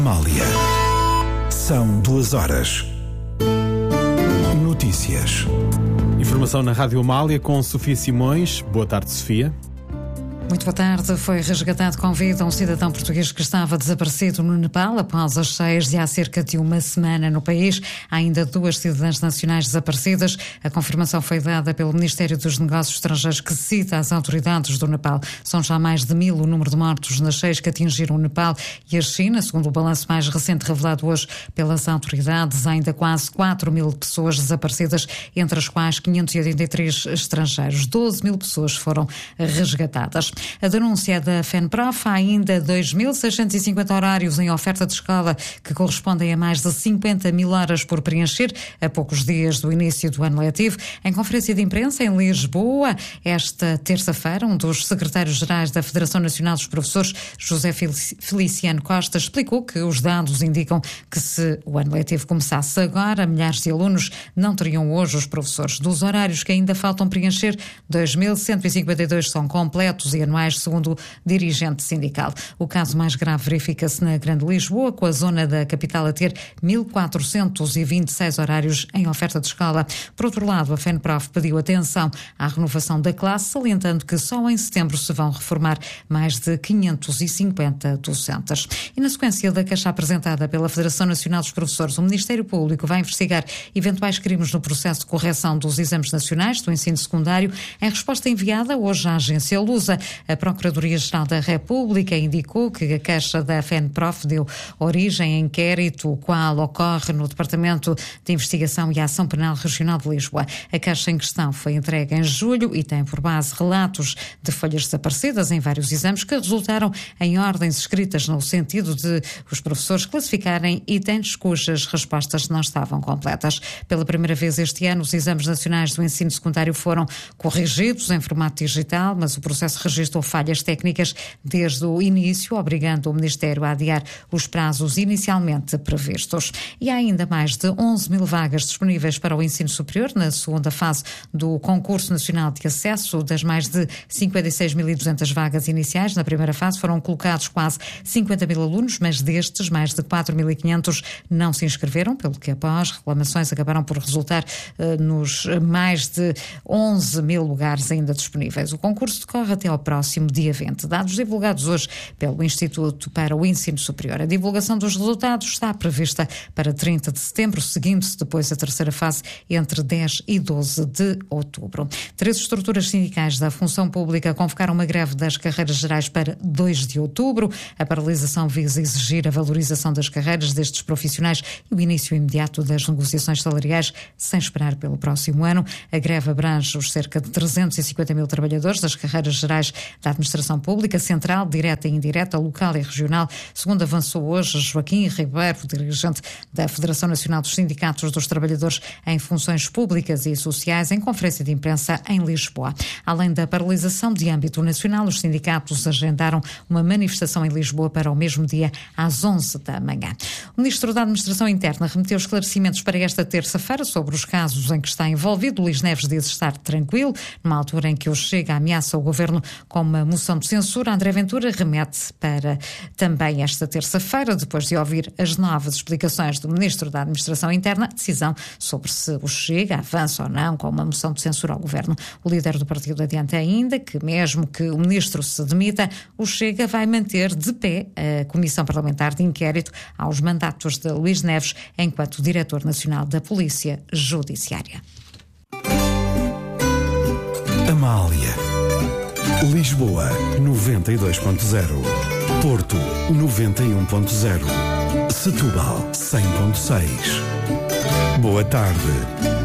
Amália. São 2 horas. Notícias. Informação na Rádio Amália com Sofia Simões. Boa tarde, Sofia. Muito boa tarde. Foi resgatado com vida um cidadão português que estava desaparecido no Nepal após as cheias de há cerca de uma semana no país. Há ainda 2 cidadãs nacionais desaparecidas. A confirmação foi dada pelo Ministério dos Negócios Estrangeiros, que cita as autoridades do Nepal. São já mais de 1000 o número de mortos nas cheias que atingiram o Nepal e a China. Segundo o balanço mais recente revelado hoje pelas autoridades, há ainda quase 4000 pessoas desaparecidas, entre as quais 583 estrangeiros. 12.000 pessoas foram resgatadas. A denúncia da FENPROF: há ainda 2.650 horários em oferta de escola, que correspondem a mais de 50.000 horas por preencher, a poucos dias do início do ano letivo. Em conferência de imprensa em Lisboa, esta terça-feira, um dos secretários-gerais da Federação Nacional dos Professores, José Feliciano Costa, explicou que os dados indicam que, se o ano letivo começasse agora, milhares de alunos não teriam hoje os professores. Dos horários que ainda faltam preencher, 2.152 são completos e anuais, segundo o dirigente sindical. O caso mais grave verifica-se na Grande Lisboa, com a zona da capital a ter 1.426 horários em oferta de escola. Por outro lado, a FENPROF pediu atenção à renovação da classe, salientando que só em setembro se vão reformar mais de 550 docentes. E na sequência da queixa apresentada pela Federação Nacional dos Professores, o Ministério Público vai investigar eventuais crimes no processo de correção dos exames nacionais do ensino secundário. Em resposta enviada hoje à agência Lusa, a Procuradoria-Geral da República indicou que a queixa da FENPROF deu origem a inquérito, o qual ocorre no Departamento de Investigação e Ação Penal Regional de Lisboa. A queixa em questão foi entregue em julho e tem por base relatos de folhas desaparecidas em vários exames que resultaram em ordens escritas no sentido de os professores classificarem itens cujas respostas não estavam completas. Pela primeira vez este ano, os exames nacionais do ensino secundário foram corrigidos em formato digital, mas o processo registrou falhas técnicas desde o início, obrigando o Ministério a adiar os prazos inicialmente previstos. E há ainda mais de 11.000 vagas disponíveis para o ensino superior na segunda fase do Concurso Nacional de Acesso. Das mais de 56.200 vagas iniciais, na primeira fase foram colocados quase 50.000 alunos, mas destes, mais de 4.500 não se inscreveram, pelo que após reclamações acabaram por resultar nos mais de 11.000 lugares ainda disponíveis. O concurso decorre até ao próximo dia 20. Dados divulgados hoje pelo Instituto para o Ensino Superior. A divulgação dos resultados está prevista para 30 de setembro, seguindo-se depois a terceira fase entre 10 e 12 de outubro. 3 estruturas sindicais da função pública convocaram uma greve das carreiras gerais para 2 de outubro. A paralisação visa exigir a valorização das carreiras destes profissionais e o início imediato das negociações salariais, sem esperar pelo próximo ano. A greve abrange os cerca de 350.000 trabalhadores das carreiras gerais da Administração Pública, central, direta e indireta, local e regional, segundo avançou hoje Joaquim Ribeiro, dirigente da Federação Nacional dos Sindicatos dos Trabalhadores em Funções Públicas e Sociais, em conferência de imprensa em Lisboa. Além da paralisação de âmbito nacional, os sindicatos agendaram uma manifestação em Lisboa para o mesmo dia, às 11 da manhã. O Ministro da Administração Interna remeteu esclarecimentos para esta terça-feira sobre os casos em que está envolvido. Luís Neves diz estar tranquilo, numa altura em que o Chega ameaça o Governo com uma moção de censura. André Ventura remete para também esta terça-feira, depois de ouvir as novas explicações do Ministro da Administração Interna, decisão sobre se o Chega avança ou não com uma moção de censura ao Governo. O líder do partido adianta ainda que, mesmo que o Ministro se demita, o Chega vai manter de pé a Comissão Parlamentar de Inquérito aos mandatos de Luís Neves enquanto Diretor Nacional da Polícia Judiciária. Amália. Lisboa 92.0, Porto 91.0, Setúbal 100.6. Boa tarde.